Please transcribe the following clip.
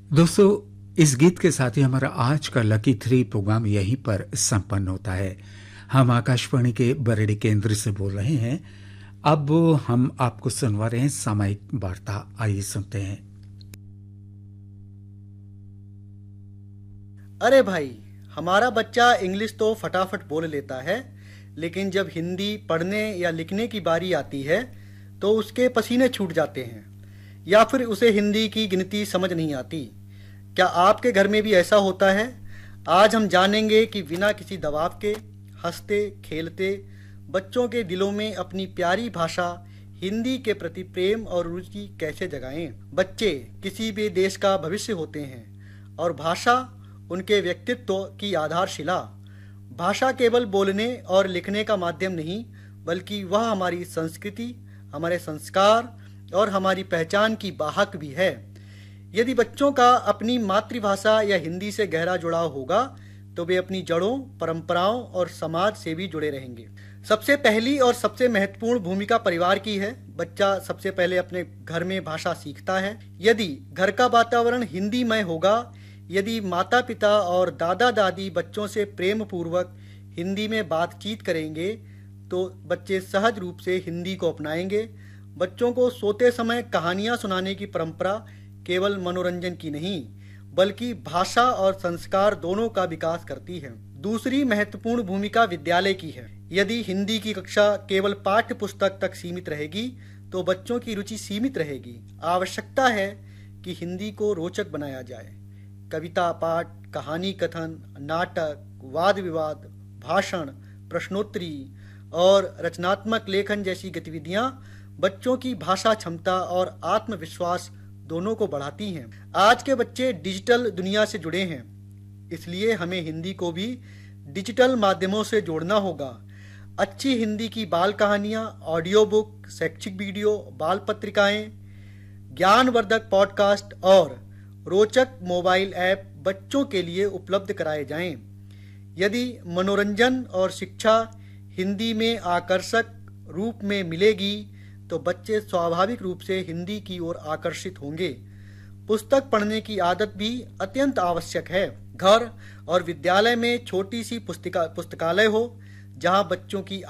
दोस्तों, इस गीत के साथ ही हमारा आज का लकी थ्री प्रोग्राम यहीं पर संपन्न होता है। हम आकाशवाणी के बरेली केंद्र से बोल रहे हैं। अब हम आपको सुनवा रहे हैं सामयिक वार्ता। आइए सुनते हैं। अरे भाई, हमारा बच्चा इंग्लिश तो फटाफट बोल लेता है, लेकिन जब हिंदी पढ़ने या लिखने की बारी आती है तो उसके पसीने छूट जाते हैं या फिर उसे हिंदी की गिनती समझ नहीं आती। क्या आपके घर में भी ऐसा होता है? आज हम जानेंगे कि बिना किसी दबाव के हंसते खेलते बच्चों के दिलों में अपनी प्यारी भाषा हिंदी के प्रति प्रेम और रुचि कैसे जगाएं। बच्चे किसी भी देश का भविष्य होते हैं और भाषा उनके व्यक्तित्व की आधारशिला। भाषा केवल बोलने और लिखने का माध्यम नहीं, बल्कि वह हमारी संस्कृति, हमारे संस्कार और हमारी पहचान की वाहक भी है। यदि बच्चों का अपनी मातृभाषा या हिंदी से गहरा जुड़ाव होगा तो वे अपनी जड़ों, परंपराओं और समाज से भी जुड़े रहेंगे। सबसे पहली और सबसे महत्वपूर्ण भूमिका परिवार की है। बच्चा सबसे पहले अपने घर में भाषा सीखता है। यदि घर का वातावरण हिंदीमय होगा, यदि माता पिता और दादा दादी बच्चों से प्रेम पूर्वक हिंदी में बातचीत करेंगे तो बच्चे सहज रूप से हिंदी को अपनाएंगे। बच्चों को सोते समय कहानियां सुनाने की परंपरा केवल मनोरंजन की नहीं, बल्कि भाषा और संस्कार दोनों का विकास करती है। दूसरी महत्वपूर्ण भूमिका विद्यालय की है। यदि हिंदी की कक्षा केवल पाठ्य पुस्तक तक सीमित रहेगी तो बच्चों की रुचि सीमित रहेगी। आवश्यकता है कि हिंदी को रोचक बनाया जाए। कविता पाठ, कहानी कथन, नाटक, वाद विवाद, भाषण, प्रश्नोत्तरी और रचनात्मक लेखन जैसी गतिविधियां बच्चों की भाषा क्षमता और आत्मविश्वास दोनों को बढ़ाती हैं। आज के बच्चे डिजिटल दुनिया से जुड़े हैं, इसलिए हमें हिंदी को भी डिजिटल माध्यमों से जोड़ना होगा। अच्छी हिंदी की बाल कहानियां, ऑडियो बुक, शैक्षिक वीडियो, बाल पत्रिकाएं, ज्ञानवर्धक पॉडकास्ट और रोचक मोबाइल ऐप बच्चों के लिए उपलब्ध कराए जाएं। यदि मनोरंजन और शिक्षा हिंदी में आकर्षक रूप में मिलेगी तो बच्चे स्वाभाविक रूप से हिंदी की ओर आकर्षित होंगे। पुस्तक पढ़ने की आदत भी अत्यंत आवश्यक है। घर और विद्यालय में छोटी सी पुस्तकालय हो जहां बच्चों की